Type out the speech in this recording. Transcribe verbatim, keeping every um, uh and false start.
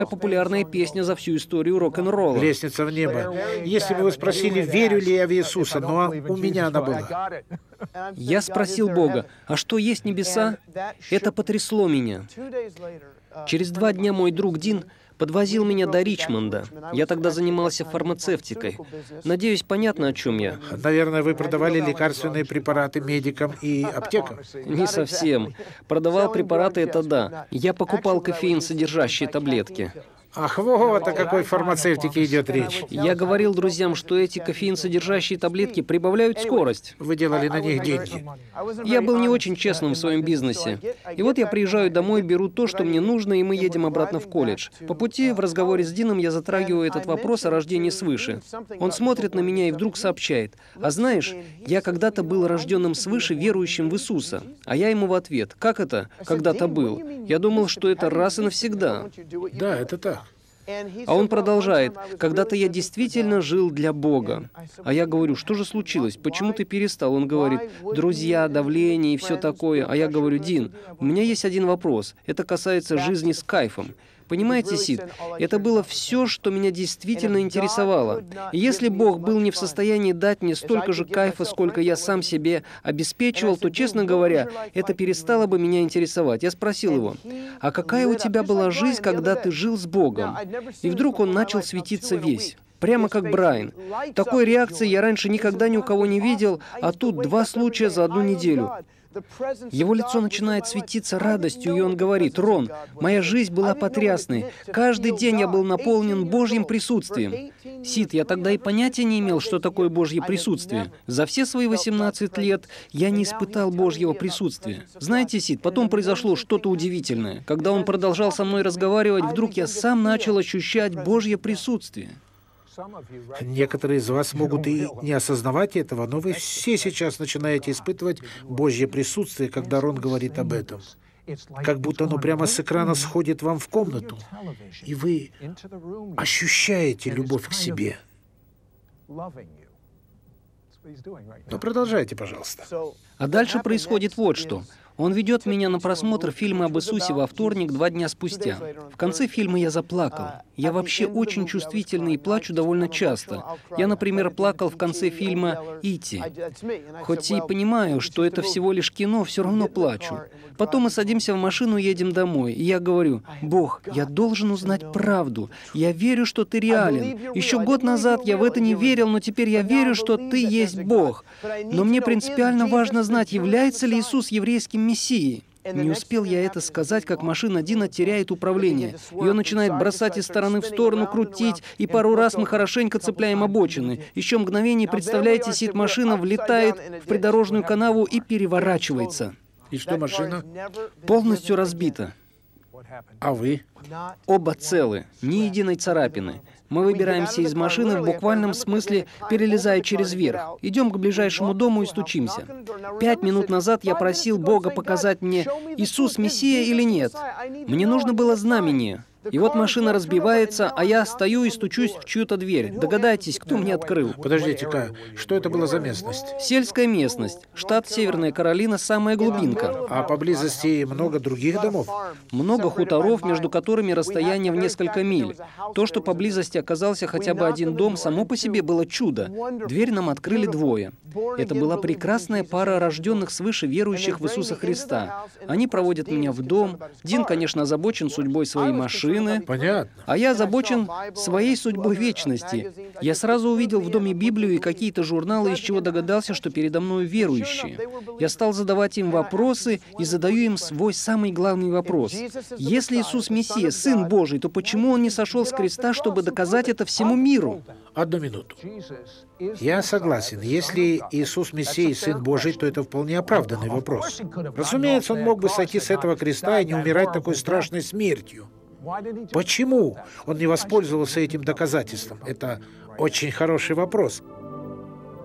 популярная песня за всю историю рок-н-ролла. «Лестница в небо». Если бы вы спросили, верю ли я в Иисуса, но у меня она была. Я спросил Бога, а что есть небеса? Это потрясло меня. Через два дня мой друг Дин подвозил меня до Ричмонда. Я тогда занимался фармацевтикой. Надеюсь, понятно, о чем я. Наверное, вы продавали лекарственные препараты медикам и аптекам? Не совсем. Продавал препараты, это да. Я покупал кофеин, содержащие таблетки. Ах, вот о какой фармацевтике идет речь. Я говорил друзьям, что эти кофеин-содержащие таблетки прибавляют скорость. Вы делали на них деньги. Я был не очень честным в своем бизнесе. И вот я приезжаю домой, беру то, что мне нужно, и мы едем обратно в колледж. По пути в разговоре с Дином я затрагиваю этот вопрос о рождении свыше. Он смотрит на меня и вдруг сообщает: «А знаешь, я когда-то был рожденным свыше, верующим в Иисуса». А я ему в ответ: «Как это когда-то был? Я думал, что это раз и навсегда». Да, это так. А он продолжает: «Когда-то я действительно жил для Бога». А я говорю: «Что же случилось? Почему ты перестал?» Он говорит: «Друзья, давление и все такое». А я говорю: «Дин, у меня есть один вопрос. Это касается жизни с кайфом». Понимаете, Сид, это было все, что меня действительно интересовало. И если Бог был не в состоянии дать мне столько же кайфа, сколько я сам себе обеспечивал, то, честно говоря, это перестало бы меня интересовать. Я спросил его: «А какая у тебя была жизнь, когда ты жил с Богом?» И вдруг он начал светиться весь. Прямо как Брайан. Такой реакции я раньше никогда ни у кого не видел, а тут два случая за одну неделю. Его лицо начинает светиться радостью, и он говорит: «Рон, моя жизнь была потрясной. Каждый день я был наполнен Божьим присутствием». Сид, я тогда и понятия не имел, что такое Божье присутствие. За все свои восемнадцать лет я не испытал Божьего присутствия. Знаете, Сид, потом произошло что-то удивительное. Когда он продолжал со мной разговаривать, вдруг я сам начал ощущать Божье присутствие. Некоторые из вас могут и не осознавать этого, но вы все сейчас начинаете испытывать Божье присутствие, когда Рон говорит об этом. Как будто оно прямо с экрана сходит вам в комнату, и вы ощущаете любовь к себе. Но продолжайте, пожалуйста. А дальше происходит вот что. Он ведет меня на просмотр фильма об Иисусе во вторник, два дня спустя. В конце фильма я заплакал. Я вообще очень чувствительный и плачу довольно часто. Я, например, плакал в конце фильма «Ити». Хоть и понимаю, что это всего лишь кино, все равно плачу. Потом мы садимся в машину и едем домой. И я говорю: «Бог, я должен узнать правду. Я верю, что Ты реален. Еще год назад я в это не верил, но теперь я верю, что Ты есть Бог. Но мне принципиально важно знать, является ли Иисус еврейским Мессией». Не успел я это сказать, как машина Дина теряет управление. Ее начинает бросать из стороны в сторону, крутить, и пару раз мы хорошенько цепляем обочины. Еще мгновение, представляете, Сид, машина влетает в придорожную канаву и переворачивается. И что машина? Полностью разбита. А вы? Оба целы, ни единой царапины. Мы выбираемся из машины, в буквальном смысле перелезая через верх. Идем к ближайшему дому и стучимся. Пять минут назад я просил Бога показать мне, Иисус Мессия или нет. Мне нужно было знамение. И вот машина разбивается, а я стою и стучусь в чью-то дверь. Догадайтесь, кто мне открыл? Подождите-ка, что это была за местность? Сельская местность. Штат Северная Каролина, самая глубинка. А поблизости много других домов? Много хуторов, между которыми расстояние в несколько миль. То, что поблизости оказался хотя бы один дом, само по себе было чудо. Дверь нам открыли двое. Это была прекрасная пара рожденных свыше верующих в Иисуса Христа. Они проводят меня в дом. Дин, конечно, озабочен судьбой своей машины. Понятно. А я озабочен своей судьбой вечности. Я сразу увидел в доме Библию и какие-то журналы, из чего догадался, что передо мной верующие. Я стал задавать им вопросы и задаю им свой самый главный вопрос. Если Иисус Мессия, Сын Божий, то почему Он не сошел с креста, чтобы доказать это всему миру? Одну минуту. Я согласен. Если Иисус Мессия, Сын Божий, то это вполне оправданный вопрос. Разумеется, Он мог бы сойти с этого креста и не умирать такой страшной смертью. Почему он не воспользовался этим доказательством? Это очень хороший вопрос.